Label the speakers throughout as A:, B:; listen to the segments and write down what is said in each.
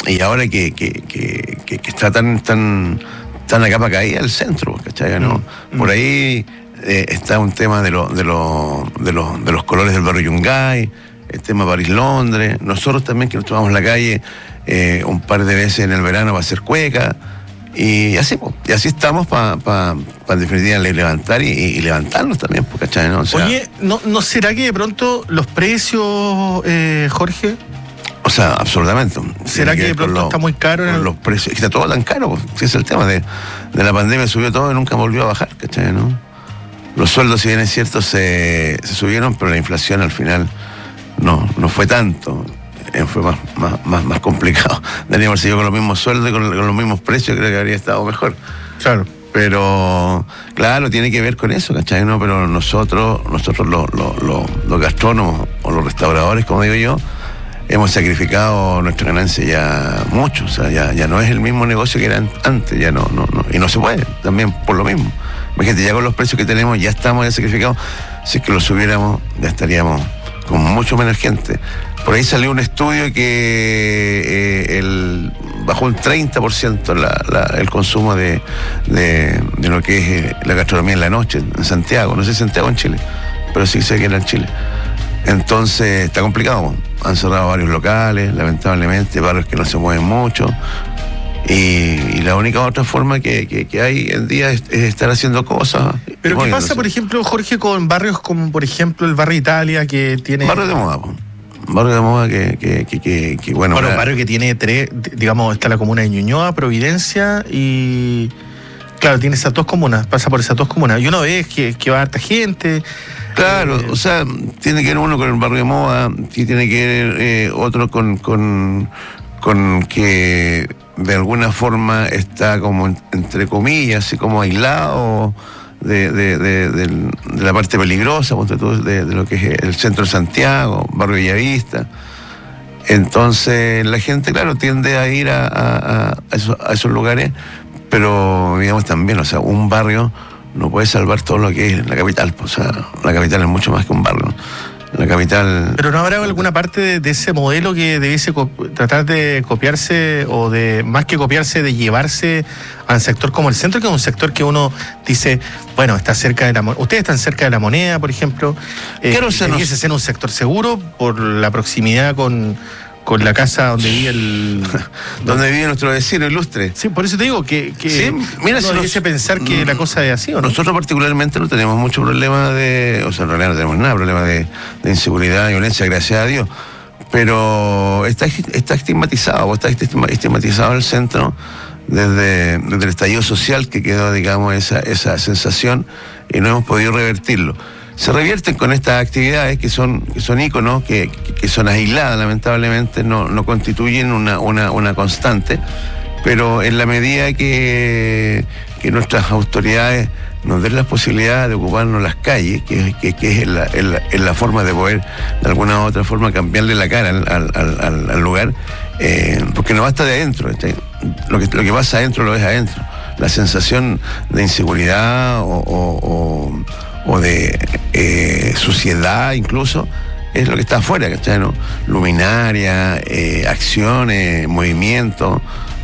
A: Y ahora que está tan a capa caída el centro, ¿cachai? ¿No? Por ahí está un tema de los colores del barrio Yungay, el tema París-Londres. Nosotros también que nos tomamos la calle un par de veces en el verano para hacer cueca. Y así estamos para en definitiva levantar y levantarnos también, ¿cachai? ¿No? O sea,
B: oye, ¿no será que de pronto los precios, Jorge?
A: O sea, absolutamente.
B: ¿Será que de pronto está muy caro?
A: Los precios, está todo tan caro, si es el tema de la pandemia, subió todo y nunca volvió a bajar, ¿cachai? ¿No? Los sueldos, si bien es cierto, se subieron, pero la inflación al final no fue tanto. Fue más complicado. Teníamos seguido con los mismos sueldos y con los mismos precios, creo que habría estado mejor.
B: Claro.
A: Pero, claro, tiene que ver con eso, ¿cachai? ¿No? Pero nosotros los gastrónomos o los restauradores, como digo yo, hemos sacrificado nuestra ganancia ya mucho. O sea, ya no es el mismo negocio que era antes, ya no. Y no se puede, también por lo mismo. Imagínate, ya con los precios que tenemos, ya estamos ya sacrificados. Si es que los subiéramos, ya estaríamos con mucho menos gente. Por ahí salió un estudio que bajó un 30% el consumo de lo que es la gastronomía en la noche en Santiago. No sé si Santiago en Chile, pero sí sé que era en Chile. Entonces está complicado. Han cerrado varios locales, lamentablemente, barrios que no se mueven mucho. Y la única otra forma que hay en día es estar haciendo cosas.
B: Pero ¿qué pasa, por ejemplo, Jorge, con barrios como, por ejemplo, el barrio Italia, que tiene...
A: Barrio de moda, barrio de moda que bueno...
B: Bueno, un barrio que tiene digamos, está la comuna de Ñuñoa, Providencia y... Claro, tiene esas dos comunas, pasa por esas dos comunas. Y uno ve que va harta gente.
A: Claro, o sea, tiene que ver uno con el barrio de moda, y tiene que ver otro con que de alguna forma está como entre comillas, así como aislado de la parte peligrosa, de lo que es el centro de Santiago, barrio Bellavista. Entonces la gente, claro, tiende a ir a esos lugares, pero digamos también, o sea, un barrio no puede salvar todo lo que es la capital. O sea, la capital es mucho más que un barrio. La capital...
B: Pero ¿no habrá alguna parte de ese modelo que debiese tratar de copiarse, o de más que copiarse, de llevarse a un sector como el centro, que es un sector que uno dice, bueno, está cerca de la moneda? Ustedes están cerca de la moneda, por ejemplo.
A: Claro,
B: debiese ser un sector seguro por la proximidad con la casa donde vive
A: donde vive nuestro vecino ilustre.
B: Sí, por eso te digo que
A: sí, mira,
B: uno debiese pensar que la cosa es así, ¿o no?
A: Nosotros particularmente no tenemos mucho problema o sea, en realidad no tenemos nada, problema de inseguridad y violencia, gracias a Dios. Pero está estigmatizado el centro desde el estallido social que quedó, digamos, esa sensación, y no hemos podido revertirlo. Se revierten con estas actividades que son íconos, que son aisladas, lamentablemente, no constituyen una constante, pero en la medida que nuestras autoridades nos den la posibilidad de ocuparnos las calles, que es la forma de poder, de alguna u otra forma, cambiarle la cara al lugar, porque no basta de adentro, lo que pasa adentro lo ves adentro. La sensación de inseguridad o de suciedad incluso, es lo que está afuera, ¿cachai? ¿No? Luminaria, acciones, movimientos,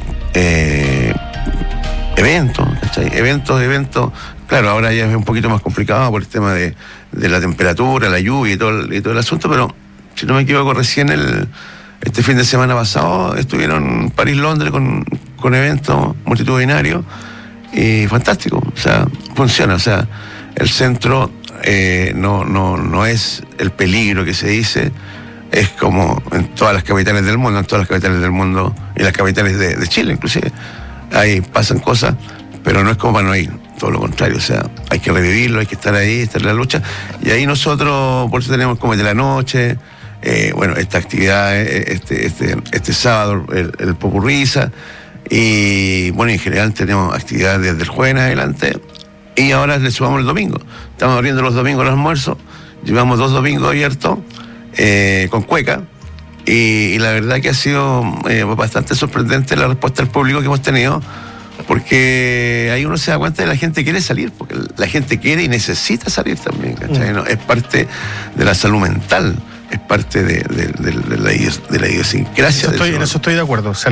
A: eventos, ¿cachai? Eventos, claro, ahora ya es un poquito más complicado por el tema de la temperatura, la lluvia y todo el asunto, pero si no me equivoco, recién este fin de semana pasado estuvieron París-Londres con eventos multitudinarios, y fantástico, o sea, funciona, o sea, el centro no es el peligro que se dice, es como en todas las capitales del mundo, y las capitales de Chile inclusive. Ahí pasan cosas, pero no es como para no ir, todo lo contrario, o sea, hay que revivirlo, hay que estar ahí, estar en la lucha, y ahí nosotros, por eso tenemos Comete de la Noche, bueno, esta actividad, este sábado, el Popurriza, y bueno, en general tenemos actividades desde el jueves en adelante. Y ahora le sumamos el domingo. Estamos abriendo los domingos el almuerzo. Llevamos 2 domingos abiertos con cueca. Y la verdad que ha sido bastante sorprendente la respuesta del público que hemos tenido. Porque ahí uno se da cuenta de que la gente quiere salir. Porque la gente quiere y necesita salir también, ¿cachai? ¿No? Es parte de la salud mental. Es parte de la idiosincrasia.
B: En eso estoy de acuerdo.